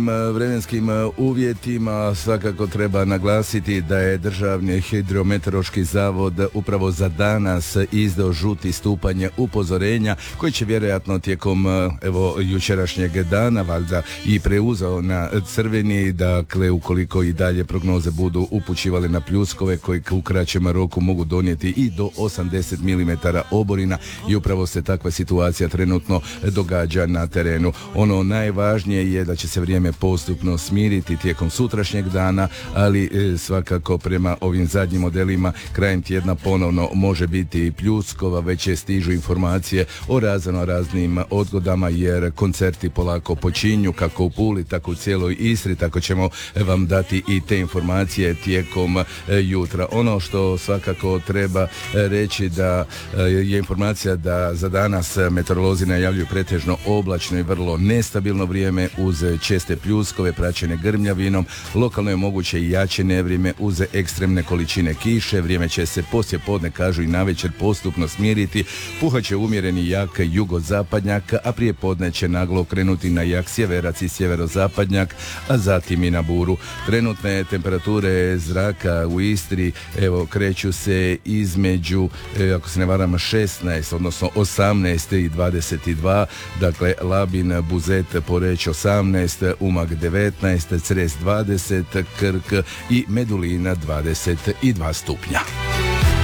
vremenskim uvjetima svakako treba naglasiti da je Državni hidrometeorološki zavod upravo za danas izdao žuti stupanj upozorenja koji će vjerojatno tijekom jučerašnjeg dana valjda i preuzeo na crveni, dakle ukoliko i dalje prognoze budu upućivale na pljuskove koji u kraćem roku mogu donijeti i do 80 mm oborina i upravo se takva situacija trenutno događa na terenu. Ono najvažnije je da će se vrijeme postupno smiriti tijekom sutrašnjeg dana, ali svakako prema ovim zadnjim modelima krajem tjedna ponovno može biti i pljuskova, već stižu informacije o raznim odgodama jer koncerti polako počinju kako u Puli, tako u cijeloj Istri, tako ćemo vam dati i te informacije tijekom jutra. Ono što svakako treba reći da je informacija da za danas meteorolozi najavljuju pretežno oblačno i vrlo nestabilno vrijeme uz česte pljuskove praćene grmljavinom, lokalno je moguće i jače nevrijeme uz ekstremne količine kiše, vrijeme će se poslije podne, kažu i navečer, postupno smiriti, puhat će umjereni jak jugozapadnjak, a prije podne će naglo krenuti na jak sjeverac i sjeverozapadnjak, a zatim i na buru. Trenutne temperature zraka u Istri kreću se između, ako se ne varam, 16, odnosno 18 i 22, dakle Labin, Buzet, Poreć 18, Umag 19, Cres 20, Krk i Medulina 22 stupnja.